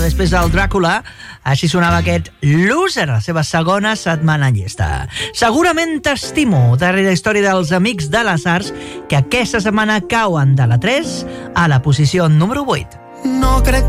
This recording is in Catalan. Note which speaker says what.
Speaker 1: després del Dràcula. Així sonava aquest Loser, la seva segona setmana en llista. Segurament t'estimo, darrera història dels Amics de les Arts, que aquesta setmana cauen de la 3 a la posició número 8.
Speaker 2: No crec